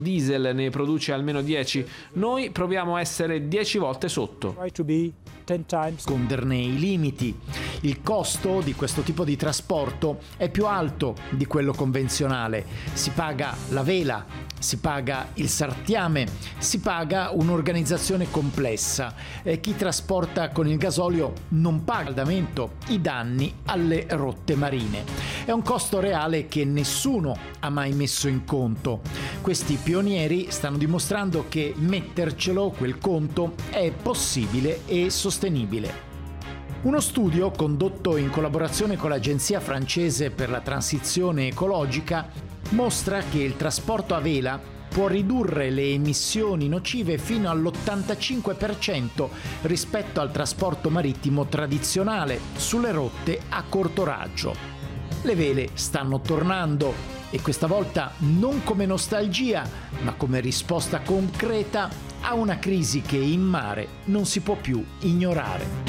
diesel ne produce almeno 10, noi proviamo a essere 10 volte sotto. Sconderne i limiti. Il costo di questo tipo di trasporto è più alto di quello convenzionale. Si paga la vela, si paga il sartiame, si paga un'organizzazione complessa. Chi trasporta con il gasolio non paga scaldamento, i danni alle rotte marine. È un costo reale che nessuno ha mai messo in conto. Questi pionieri stanno dimostrando che mettercelo quel conto è possibile e sostenibile. Uno studio condotto in collaborazione con l'Agenzia francese per la transizione ecologica mostra che il trasporto a vela può ridurre le emissioni nocive fino all'85% rispetto al trasporto marittimo tradizionale sulle rotte a corto raggio. Le vele stanno tornando e questa volta non come nostalgia, ma come risposta concreta a una crisi che in mare non si può più ignorare.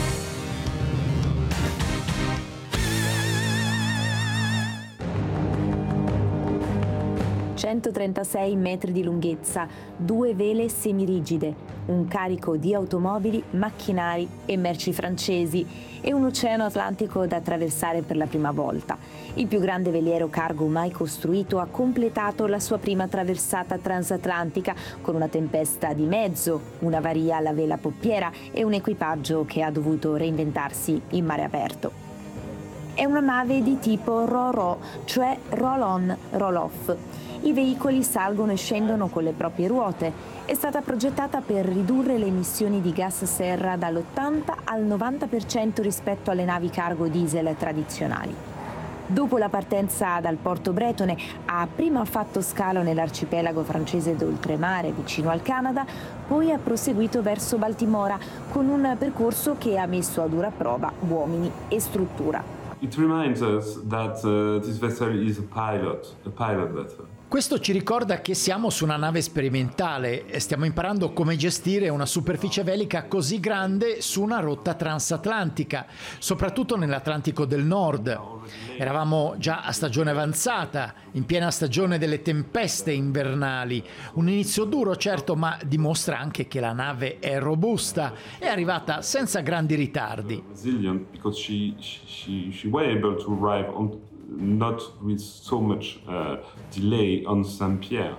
136 metri di lunghezza, 2 vele semirigide, un carico di automobili, macchinari e merci francesi e un oceano Atlantico da attraversare per la prima volta. Il più grande veliero cargo mai costruito ha completato la sua prima traversata transatlantica con una tempesta di mezzo, un'avaria alla vela poppiera e un equipaggio che ha dovuto reinventarsi in mare aperto. È una nave di tipo RO-RO, cioè roll-on, roll-off. I veicoli salgono e scendono con le proprie ruote. È stata progettata per ridurre le emissioni di gas serra dall'80 al 90% rispetto alle navi cargo diesel tradizionali. Dopo la partenza dal porto bretone, ha prima fatto scalo nell'arcipelago francese d'oltremare vicino al Canada, poi ha proseguito verso Baltimora con un percorso che ha messo a dura prova uomini e struttura. It reminds us that this vessel is a pilot vessel. Questo ci ricorda che siamo su una nave sperimentale e stiamo imparando come gestire una superficie velica così grande su una rotta transatlantica, soprattutto nell'Atlantico del Nord. Eravamo già a stagione avanzata, in piena stagione delle tempeste invernali. Un inizio duro, certo, ma dimostra anche che la nave è robusta, è arrivata senza grandi ritardi. Resilient because she was able to arrive on not with so much delay on Saint-Pierre.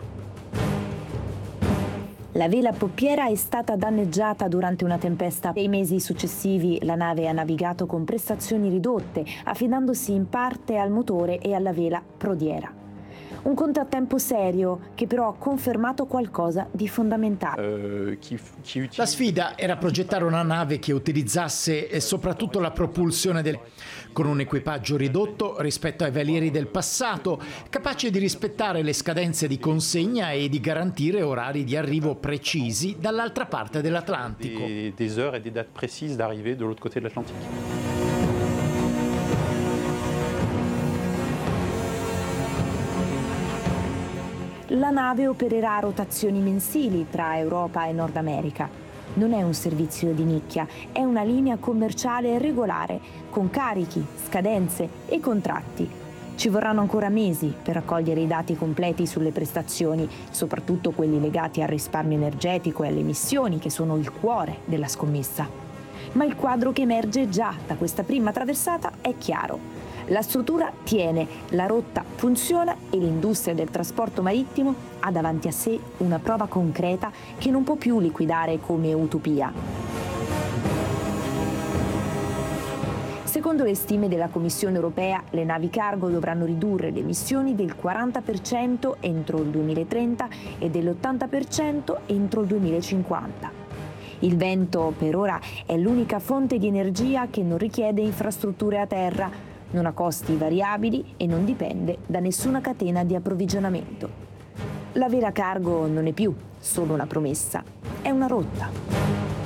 La vela poppiera è stata danneggiata durante una tempesta. Nei mesi successivi la nave ha navigato con prestazioni ridotte, affidandosi in parte al motore e alla vela prodiera. Un contrattempo serio che però ha confermato qualcosa di fondamentale. La sfida era progettare una nave che utilizzasse soprattutto la propulsione con un equipaggio ridotto rispetto ai velieri del passato, capace di rispettare le scadenze di consegna e di garantire orari di arrivo precisi dall'altra parte dell'Atlantico. Des heures et des dates précises d'arrivée de l'autre côté de l'Atlantique. La nave opererà a rotazioni mensili tra Europa e Nord America. Non è un servizio di nicchia, è una linea commerciale regolare, con carichi, scadenze e contratti. Ci vorranno ancora mesi per raccogliere i dati completi sulle prestazioni, soprattutto quelli legati al risparmio energetico e alle emissioni, che sono il cuore della scommessa. Ma il quadro che emerge già da questa prima traversata è chiaro. La struttura tiene, la rotta funziona e l'industria del trasporto marittimo ha davanti a sé una prova concreta che non può più liquidare come utopia. Secondo le stime della Commissione europea, le navi cargo dovranno ridurre le emissioni del 40% entro il 2030 e dell'80% entro il 2050. Il vento, per ora, è l'unica fonte di energia che non richiede infrastrutture a terra, non ha costi variabili e non dipende da nessuna catena di approvvigionamento. La vela cargo non è più solo una promessa, è una rotta.